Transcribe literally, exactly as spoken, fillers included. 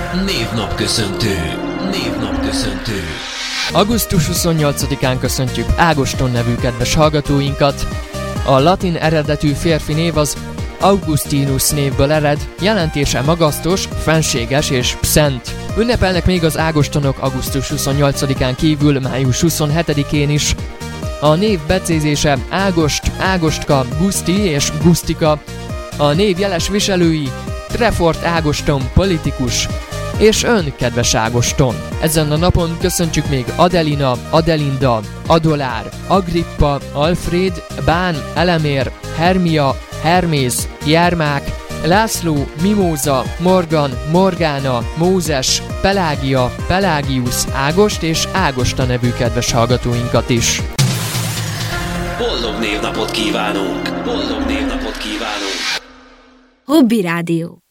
Névnapköszöntő. Névnapköszöntő. augusztus huszonnyolcadikán köszöntjük Ágoston nevű kedves hallgatóinkat. A latin eredetű férfi név az Augustinus névből ered, jelentése magasztos, fenséges és szent. Ünnepelnek még az ágostonok augusztus huszonnyolcadikán kívül május huszonhetedikén is. A név becézése Ágost, Ágostka, Guszti és Gusztika. A név jeles viselői Trefort Ágoston, politikus, és ön, kedves Ágoston. Ezen a napon köszöntjük még Adelina, Adelinda, Adolár, Agrippa, Alfred, Bán, Elemér, Hermia, Hermész, Jermák, László, Mimóza, Morgan, Morgána, Mózes, Pelágia, Pelágius, Ágost és Ágosta nevű kedves hallgatóinkat is. Boldog névnapot kívánunk! Boldog névnapot kívánunk! Hobby Rádió.